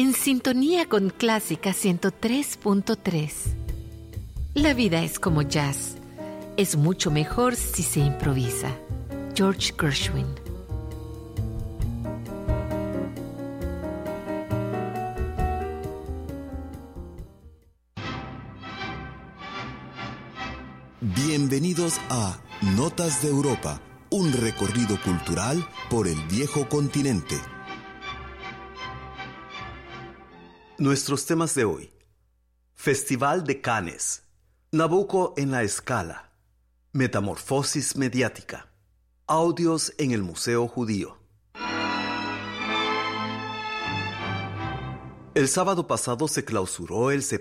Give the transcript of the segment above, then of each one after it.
en sintonía con Clásica 103.3. La vida es como jazz. Es mucho mejor si se improvisa. George Gershwin. Bienvenidos a Notas de Europa, un recorrido cultural por el viejo continente. Nuestros temas de hoy: Festival de Cannes, Nabucco en la Scala, metamorfosis mediática, audios en el Museo Judío. El sábado pasado se clausuró el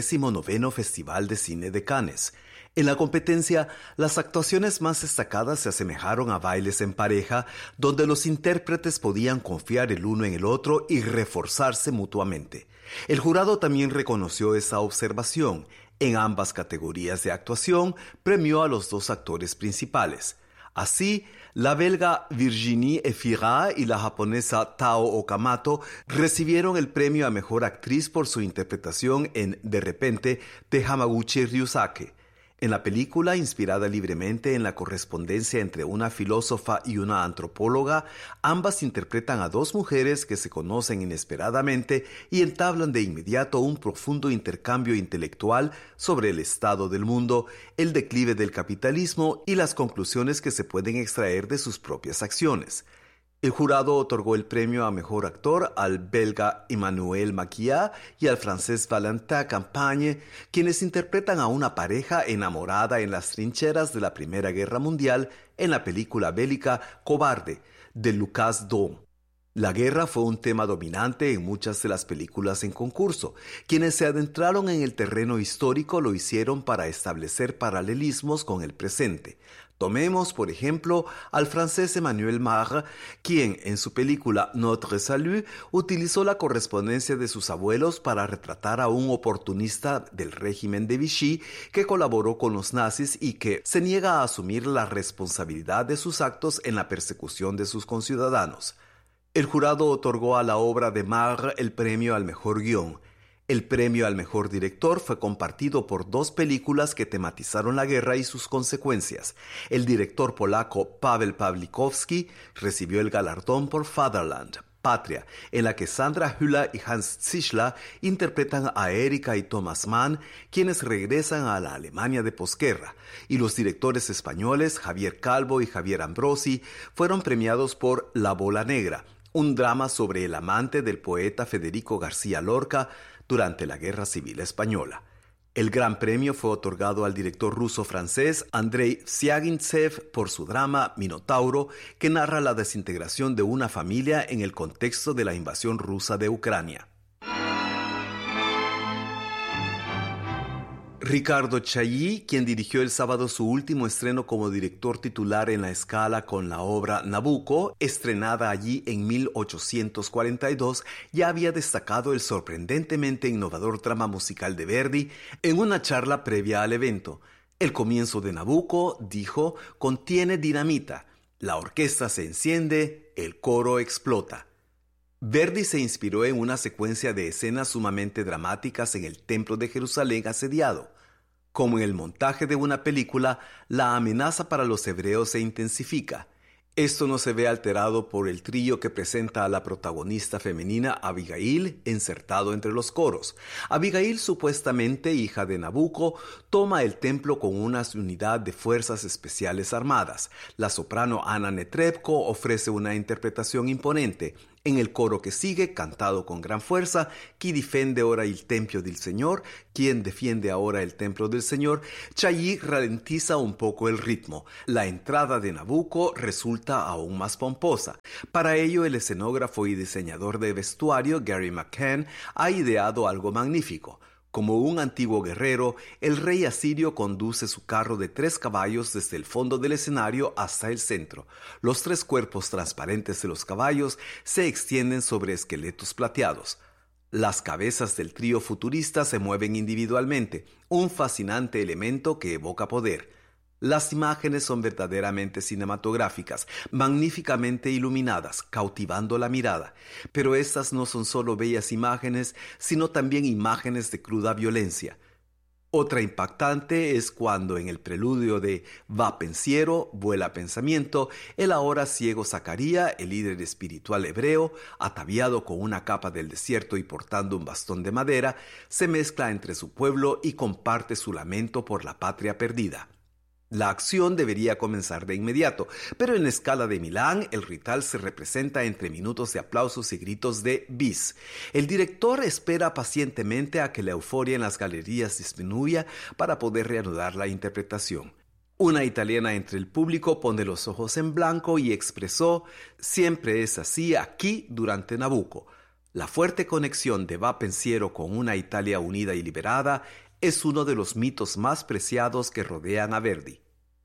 79º Festival de Cine de Cannes. En la competencia, las actuaciones más destacadas se asemejaron a bailes en pareja, donde los intérpretes podían confiar el uno en el otro y reforzarse mutuamente. El jurado también reconoció esa observación. En ambas categorías de actuación, premió a los dos actores principales. Así, la belga Virginie Efira y la japonesa Tao Okamoto recibieron el premio a Mejor Actriz por su interpretación en De repente de Hamaguchi Ryusake. En la película, inspirada libremente en la correspondencia entre una filósofa y una antropóloga, ambas interpretan a dos mujeres que se conocen inesperadamente y entablan de inmediato un profundo intercambio intelectual sobre el estado del mundo, el declive del capitalismo y las conclusiones que se pueden extraer de sus propias acciones. El jurado otorgó el premio a Mejor Actor al belga Emmanuel Maquia y al francés Valentin Campagne, quienes interpretan a una pareja enamorada en las trincheras de la Primera Guerra Mundial en la película bélica Cobarde, de Lucas Dom. La guerra fue un tema dominante en muchas de las películas en concurso. Quienes se adentraron en el terreno histórico lo hicieron para establecer paralelismos con el presente. Tomemos, por ejemplo, al francés Emmanuel Mare, quien en su película Notre Salut utilizó la correspondencia de sus abuelos para retratar a un oportunista del régimen de Vichy que colaboró con los nazis y que se niega a asumir la responsabilidad de sus actos en la persecución de sus conciudadanos. El jurado otorgó a la obra de Mare el premio al mejor guión. El premio al mejor director fue compartido por dos películas que tematizaron la guerra y sus consecuencias. El director polaco Paweł Pawlikowski recibió el galardón por Fatherland, Patria, en la que Sandra Hüller y Hans Zischler interpretan a Erika y Thomas Mann, quienes regresan a la Alemania de posguerra, y los directores españoles Javier Calvo y Javier Ambrosi fueron premiados por La Bola Negra, un drama sobre el amante del poeta Federico García Lorca durante la Guerra Civil Española. El gran premio fue otorgado al director ruso-francés Andrei Zvyagintsev por su drama Minotauro, que narra la desintegración de una familia en el contexto de la invasión rusa de Ucrania. Riccardo Chailly, quien dirigió el sábado su último estreno como director titular en la Scala con la obra Nabucco, estrenada allí en 1842, ya había destacado el sorprendentemente innovador drama musical de Verdi en una charla previa al evento. El comienzo de Nabucco, dijo, contiene dinamita. La orquesta se enciende, el coro explota. Verdi se inspiró en una secuencia de escenas sumamente dramáticas en el Templo de Jerusalén asediado. Como en el montaje de una película, la amenaza para los hebreos se intensifica. Esto no se ve alterado por el trío que presenta a la protagonista femenina Abigail insertado entre los coros. Abigail, supuestamente hija de Nabucco, toma el templo con una unidad de fuerzas especiales armadas. La soprano Anna Netrebko ofrece una interpretación imponente. En el coro que sigue, cantado con gran fuerza, Chi difende ora il tempio del Señor, quien defiende ahora el templo del Señor, Chailly ralentiza un poco el ritmo. La entrada de Nabucco resulta aún más pomposa. Para ello, el escenógrafo y diseñador de vestuario, Gary McCann, ha ideado algo magnífico. Como un antiguo guerrero, el rey asirio conduce su carro de 3 caballos desde el fondo del escenario hasta el centro. Los 3 cuerpos transparentes de los caballos se extienden sobre esqueletos plateados. Las cabezas del trío futurista se mueven individualmente, un fascinante elemento que evoca poder. Las imágenes son verdaderamente cinematográficas, magníficamente iluminadas, cautivando la mirada. Pero estas no son solo bellas imágenes, sino también imágenes de cruda violencia. Otra impactante es cuando en el preludio de Va pensiero, vuela pensamiento, el ahora ciego Zacarías, el líder espiritual hebreo, ataviado con una capa del desierto y portando un bastón de madera, se mezcla entre su pueblo y comparte su lamento por la patria perdida. La acción debería comenzar de inmediato, pero en la escala de Milán el ritual se representa entre minutos de aplausos y gritos de bis. El director espera pacientemente a que la euforia en las galerías disminuya para poder reanudar la interpretación. Una italiana entre el público pone los ojos en blanco y expresó: «Siempre es así aquí durante Nabucco». La fuerte conexión de Va pensiero con una Italia unida y liberada es uno de los mitos más preciados que rodean a Verdi.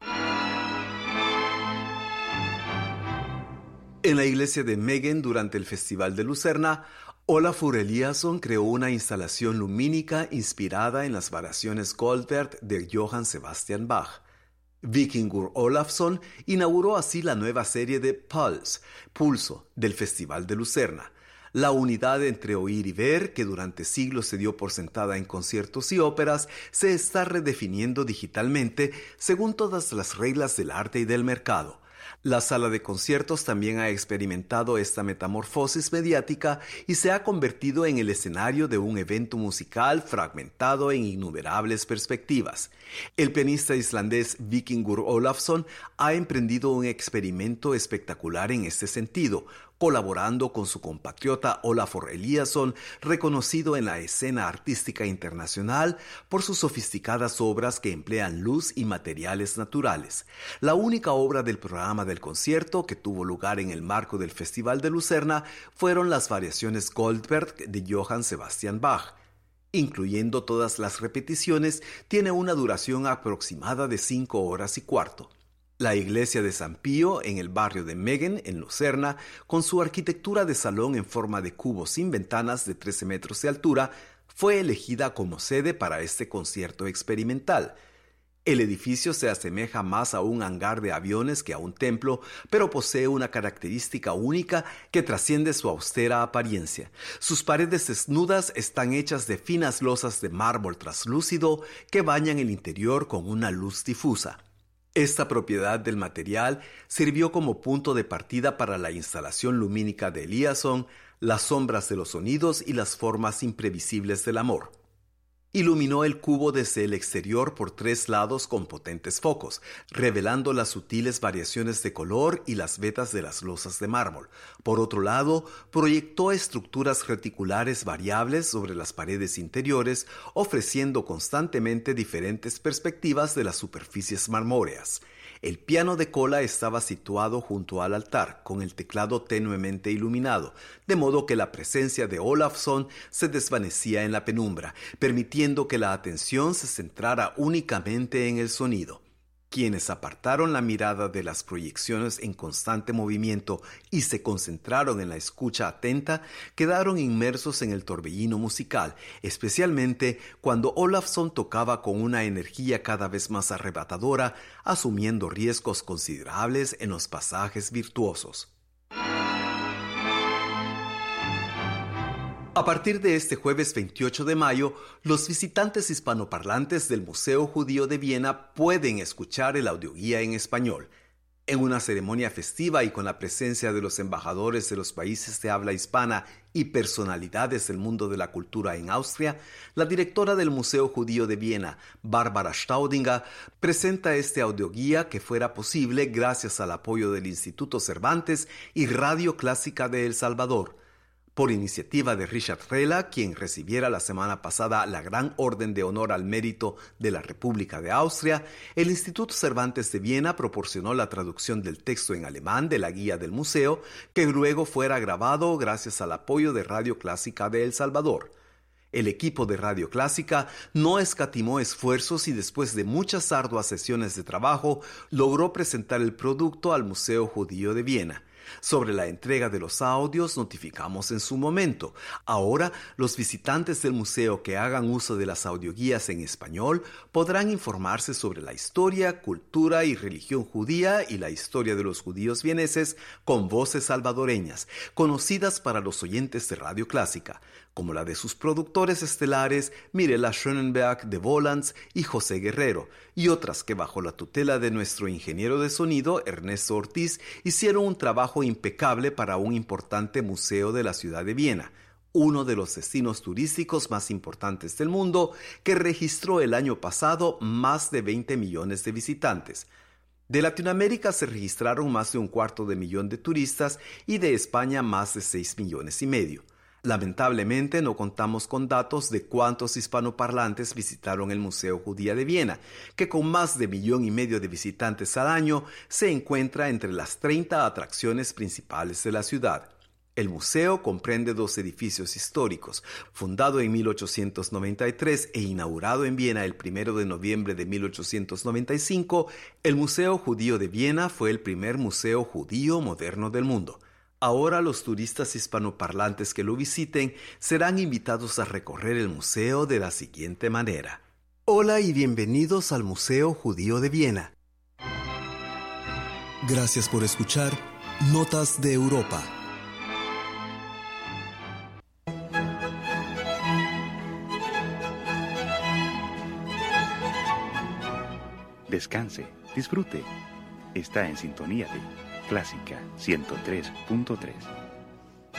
En la iglesia de Megen, durante el Festival de Lucerna, Olafur Eliasson creó una instalación lumínica inspirada en las variaciones Goldberg de Johann Sebastian Bach. Víkingur Olafsson inauguró así la nueva serie de Pulso, del Festival de Lucerna. La unidad entre oír y ver, que durante siglos se dio por sentada en conciertos y óperas, se está redefiniendo digitalmente según todas las reglas del arte y del mercado. La sala de conciertos también ha experimentado esta metamorfosis mediática y se ha convertido en el escenario de un evento musical fragmentado en innumerables perspectivas. El pianista islandés Víkingur Olafsson ha emprendido un experimento espectacular en este sentido, colaborando con su compatriota Olafur Eliasson, reconocido en la escena artística internacional por sus sofisticadas obras que emplean luz y materiales naturales. La única obra del programa del concierto que tuvo lugar en el marco del Festival de Lucerna fueron las variaciones Goldberg de Johann Sebastian Bach. Incluyendo todas las repeticiones, tiene una duración aproximada de 5 horas y cuarto. La iglesia de San Pío, en el barrio de Megen, en Lucerna, con su arquitectura de salón en forma de cubo sin ventanas de 13 metros de altura, fue elegida como sede para este concierto experimental. El edificio se asemeja más a un hangar de aviones que a un templo, pero posee una característica única que trasciende su austera apariencia. Sus paredes desnudas están hechas de finas losas de mármol traslúcido que bañan el interior con una luz difusa. Esta propiedad del material sirvió como punto de partida para la instalación lumínica de Eliasson, las sombras de los sonidos y las formas imprevisibles del amor. Iluminó el cubo desde el exterior por 3 lados con potentes focos, revelando las sutiles variaciones de color y las vetas de las losas de mármol. Por otro lado, proyectó estructuras reticulares variables sobre las paredes interiores, ofreciendo constantemente diferentes perspectivas de las superficies marmóreas. El piano de cola estaba situado junto al altar, con el teclado tenuemente iluminado, de modo que la presencia de Olafsson se desvanecía en la penumbra, permitiendo que la atención se centrara únicamente en el sonido. Quienes apartaron la mirada de las proyecciones en constante movimiento y se concentraron en la escucha atenta, quedaron inmersos en el torbellino musical, especialmente cuando Olafsson tocaba con una energía cada vez más arrebatadora, asumiendo riesgos considerables en los pasajes virtuosos. A partir de este jueves 28 de mayo, los visitantes hispanoparlantes del Museo Judío de Viena pueden escuchar el audioguía en español. En una ceremonia festiva y con la presencia de los embajadores de los países de habla hispana y personalidades del mundo de la cultura en Austria, la directora del Museo Judío de Viena, Bárbara Staudinger, presenta este audioguía que fuera posible gracias al apoyo del Instituto Cervantes y Radio Clásica de El Salvador. Por iniciativa de Richard Rela, quien recibiera la semana pasada la Gran Orden de Honor al Mérito de la República de Austria, el Instituto Cervantes de Viena proporcionó la traducción del texto en alemán de la guía del museo, que luego fuera grabado gracias al apoyo de Radio Clásica de El Salvador. El equipo de Radio Clásica no escatimó esfuerzos y después de muchas arduas sesiones de trabajo, logró presentar el producto al Museo Judío de Viena. Sobre la entrega de los audios notificamos en su momento. Ahora, los visitantes del museo que hagan uso de las audioguías en español podrán informarse sobre la historia, cultura y religión judía y la historia de los judíos vieneses con voces salvadoreñas, conocidas para los oyentes de Radio Clásica, como la de sus productores estelares Mirela Schönenberg de Volans y José Guerrero, y otras que bajo la tutela de nuestro ingeniero de sonido Ernesto Ortiz hicieron un trabajo impecable para un importante museo de la ciudad de Viena, uno de los destinos turísticos más importantes del mundo, que registró el año pasado más de 20 millones de visitantes. De Latinoamérica se registraron más de 250,000 de turistas y de España más de 6,5 millones. Lamentablemente no contamos con datos de cuántos hispanoparlantes visitaron el Museo Judía de Viena, que con más de 1,5 millones de visitantes al año se encuentra entre las 30 atracciones principales de la ciudad. El museo comprende 2 edificios históricos. Fundado en 1893 e inaugurado en Viena el 1 de noviembre de 1895, el Museo Judío de Viena fue el primer museo judío moderno del mundo. Ahora los turistas hispanoparlantes que lo visiten serán invitados a recorrer el museo de la siguiente manera. Hola y bienvenidos al Museo Judío de Viena. Gracias por escuchar Notas de Europa. Descanse, disfrute. Está en sintonía de Clásica 103.3.